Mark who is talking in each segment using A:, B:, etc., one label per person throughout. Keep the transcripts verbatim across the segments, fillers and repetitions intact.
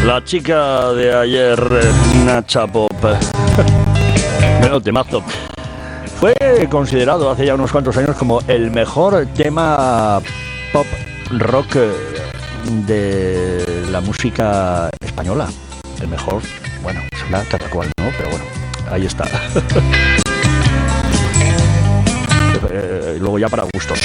A: La chica de ayer, Nacha Pop. Menudo temazo. Fue considerado hace ya unos cuantos años como el mejor tema pop rock de la música española. El mejor, bueno, será cada cual, ¿no? Pero bueno, ahí está. eh, luego ya para gustos.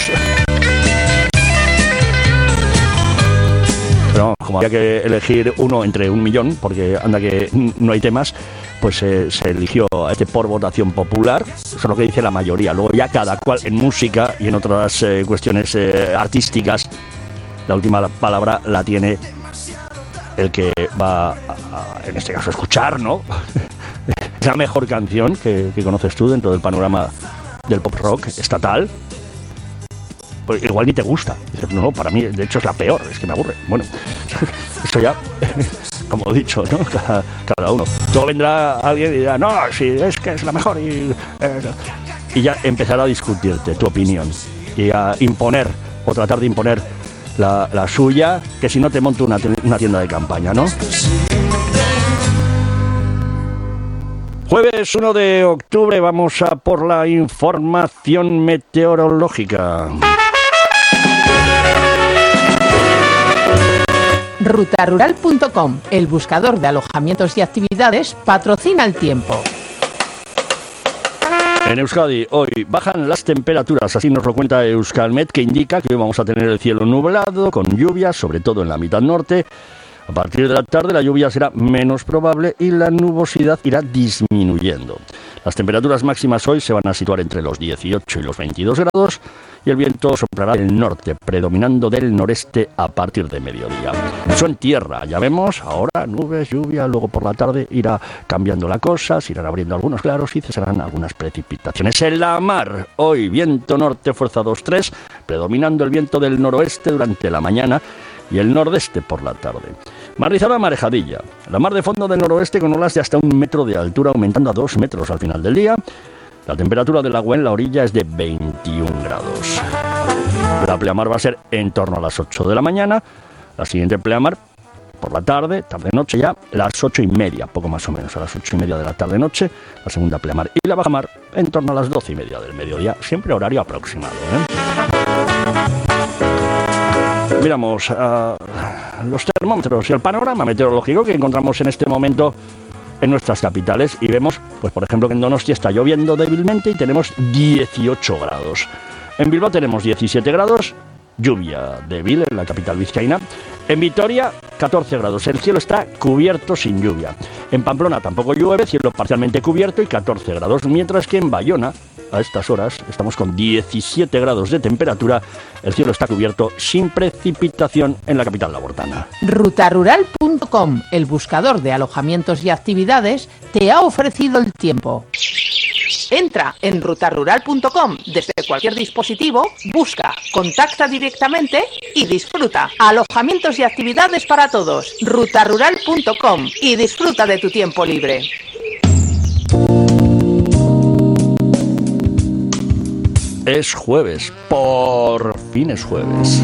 A: Pero como había que elegir uno entre un millón, porque anda que no hay temas, pues eh, se eligió a este por votación popular. Eso es lo que dice la mayoría. Luego ya cada cual en música y en otras eh, cuestiones eh, artísticas, la última palabra la tiene el que va a, a, en este caso, a escuchar, ¿no? La mejor canción que, que conoces tú dentro del panorama del pop rock estatal. Pues igual ni te gusta. Dices, no, para mí de hecho es la peor, es que me aburre. Bueno, esto ya, como he dicho, ¿no? Cada, cada uno. Luego vendrá alguien y dirá, no, sí, es que es la mejor. Y, eh, y ya empezará a discutirte tu opinión y a imponer o tratar de imponer la, la suya, que si no te monto una, una tienda de campaña, ¿no? Jueves uno de octubre, vamos a por la información meteorológica.
B: ruta rural punto com, el buscador de alojamientos y actividades, patrocina el tiempo.
A: En Euskadi hoy bajan las temperaturas, así nos lo cuenta Euskalmet, que indica que hoy vamos a tener el cielo nublado, con lluvias, sobre todo en la mitad norte. A partir de la tarde la lluvia será menos probable y la nubosidad irá disminuyendo. Las temperaturas máximas hoy se van a situar entre los dieciocho y los veintidós grados y el viento soplará del norte, predominando del noreste a partir de mediodía. Eso en tierra, ya vemos, ahora nubes, lluvia, luego por la tarde irá cambiando la cosa, se irán abriendo algunos claros y cesarán algunas precipitaciones. En la mar, hoy viento norte fuerza dos tres, predominando el viento del noroeste durante la mañana y el nordeste por la tarde. Mar rizada, marejadilla. La mar de fondo del noroeste con olas de hasta un metro de altura, aumentando a dos metros al final del día. La temperatura del agua en la orilla es de veintiún grados. La pleamar va a ser en torno a las ocho de la mañana. La siguiente pleamar por la tarde, tarde-noche ya, las ocho y media, poco más o menos, a las ocho y media de la tarde-noche, la segunda pleamar. Y la bajamar en torno a las doce y media del mediodía, siempre horario aproximado, ¿eh? Miramos uh, los termómetros y el panorama meteorológico que encontramos en este momento en nuestras capitales y vemos, pues por ejemplo, que en Donostia está lloviendo débilmente y tenemos dieciocho grados. En Bilbao tenemos diecisiete grados, lluvia débil en la capital vizcaína. En Vitoria, catorce grados, el cielo está cubierto sin lluvia. En Pamplona tampoco llueve, cielo parcialmente cubierto y catorce grados, mientras que en Bayona, a estas horas, estamos con diecisiete grados de temperatura, el cielo está cubierto sin precipitación en la capital labortana.
B: ruta rural punto com, el buscador de alojamientos y actividades, te ha ofrecido el tiempo. Entra en ruta rural punto com desde cualquier dispositivo, busca, contacta directamente y disfruta. Alojamientos y actividades para todos. ruta rural punto com y disfruta de tu tiempo libre.
A: Es jueves, por fin es jueves.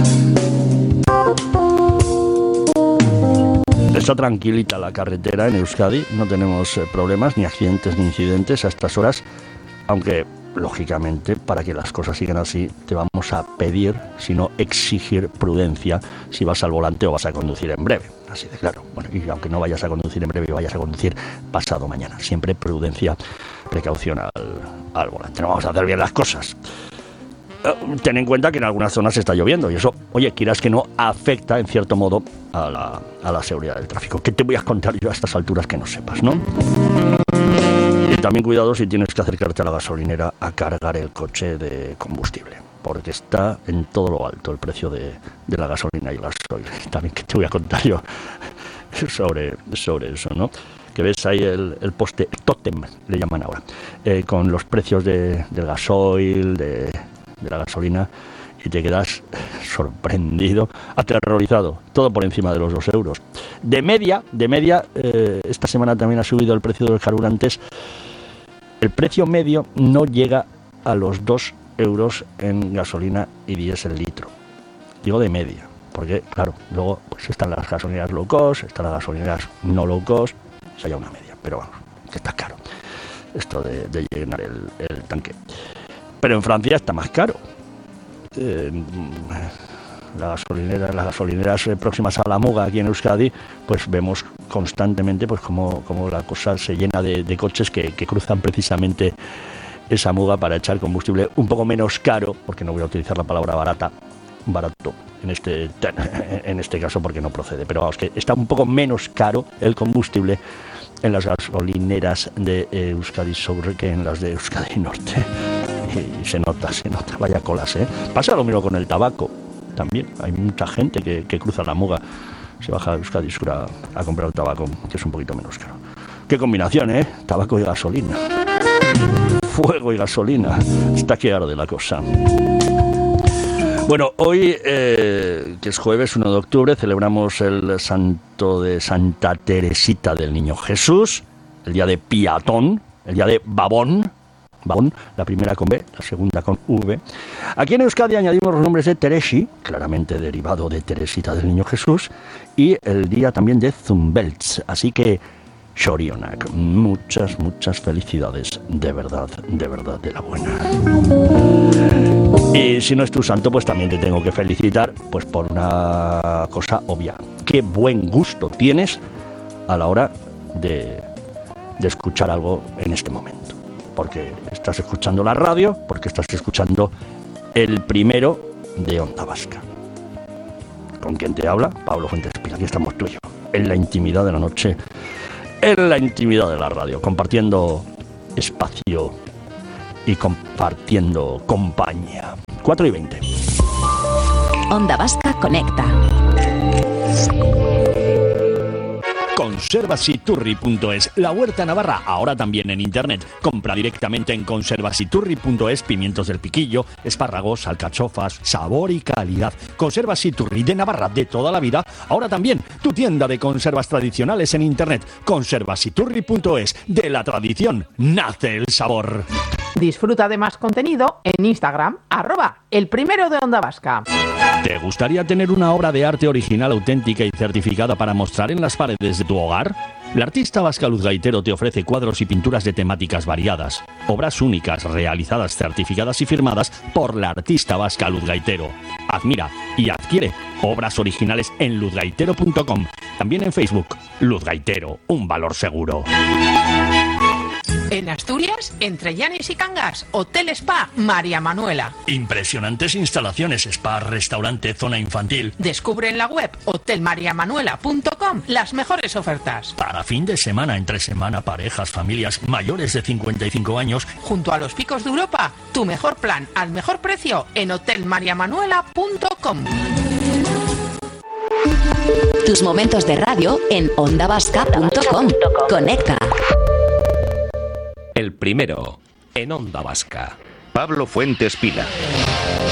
A: Está tranquilita la carretera en Euskadi, no tenemos eh, problemas, ni accidentes ni incidentes a estas horas, aunque, lógicamente, para que las cosas sigan así, te vamos a pedir, si no exigir prudencia, si vas al volante o vas a conducir en breve. Así de claro. Bueno, y aunque no vayas a conducir en breve, vayas a conducir pasado mañana. Siempre prudencia, precaución al, al volante. No vamos a hacer bien las cosas. Ten en cuenta que en algunas zonas está lloviendo y eso, oye, quieras que no, afecta en cierto modo a la, a la seguridad del tráfico. ¿Qué te voy a contar yo a estas alturas que no sepas, no? Y también cuidado si tienes que acercarte a la gasolinera a cargar el coche de combustible, porque está en todo lo alto el precio de, de la gasolina y el gasoil. También que te voy a contar yo sobre, sobre eso, ¿no? Que ves ahí el, el poste tótem, le llaman ahora, eh, con los precios de, del gasoil, de... de la gasolina, y te quedas sorprendido, aterrorizado, todo por encima de los dos euros. De media, de media, eh, esta semana también ha subido el precio de los carburantes. El precio medio no llega a los dos euros en gasolina y diésel litro. Digo de media, porque, claro, luego pues están las gasolineras low cost, están las gasolineras no low cost, o sea, ya una media, pero vamos, que está caro esto de, de llenar el, el tanque. Pero en Francia está más caro. Eh, la gasolinera, las gasolineras próximas a la Muga aquí en Euskadi, pues vemos constantemente pues como, como la cosa se llena de, de coches que, que cruzan precisamente esa Muga para echar combustible un poco menos caro, porque no voy a utilizar la palabra barata, barato en este en este caso porque no procede, pero vamos, que está un poco menos caro el combustible en las gasolineras de Euskadi Sur que en las de Euskadi Norte. Y se nota, se nota, vaya colas, ¿eh? Pasa lo mismo con el tabaco, también. Hay mucha gente que, que cruza la Muga, se baja a Euskadi Sur a, a comprar el tabaco, que es un poquito menos caro. Qué combinación, ¿eh? Tabaco y gasolina. Fuego y gasolina. Está que arde la cosa. Bueno, hoy, eh, que es jueves uno de octubre, celebramos el santo de Santa Teresita del Niño Jesús, el día de Piatón, el día de Babón, Babón, la primera con B, la segunda con V. Aquí en Euskadi añadimos los nombres de Teresi, claramente derivado de Teresita del Niño Jesús, y el día también de Zumbeltz, así que Xorionak, muchas, muchas felicidades, de verdad, de verdad, de la buena. Y si no es tu santo, pues también te tengo que felicitar, pues por una cosa obvia. Qué buen gusto tienes a la hora de, de escuchar algo en este momento. Porque estás escuchando la radio, porque estás escuchando el primero de Onda Vasca. ¿Con quién te habla? Pablo Fuentes Pila, aquí estamos tú y yo, en la intimidad de la noche, en la intimidad de la radio, compartiendo espacio y compartiendo compañía. cuatro y veinte.
C: Onda Vasca conecta.
D: Conservasiturri punto es, la huerta navarra, ahora también en internet. Compra directamente en conservasiturri punto es pimientos del piquillo, espárragos, alcachofas, sabor y calidad. Conservasiturri de Navarra de toda la vida, ahora también tu tienda de conservas tradicionales en internet. Conservasiturri punto es, de la tradición nace el sabor.
B: Disfruta de más contenido en Instagram, arroba el primero de Onda Vasca.
D: ¿Te gustaría tener una obra de arte original, auténtica y certificada para mostrar en las paredes de tu hogar? La artista vasca Luz Gaitero te ofrece cuadros y pinturas de temáticas variadas. Obras únicas, realizadas, certificadas y firmadas por la artista vasca Luz Gaitero. Admira y adquiere obras originales en luz gaitero punto com. También en Facebook. Luz Gaitero, un valor seguro.
B: En Asturias, entre Llanes y Cangas, Hotel Spa María Manuela.
D: Impresionantes instalaciones, spa, restaurante, zona infantil.
B: Descubre en la web hotel maría manuela punto com las mejores ofertas.
D: Para fin de semana, entre semana, parejas, familias mayores de cincuenta y cinco años.
B: Junto a los picos de Europa, tu mejor plan al mejor precio en hotel maría manuela punto com.
C: Tus momentos de radio en onda vasca punto com. Conecta.
E: El primero en Onda Vasca.
F: Pablo Fuentes Pila.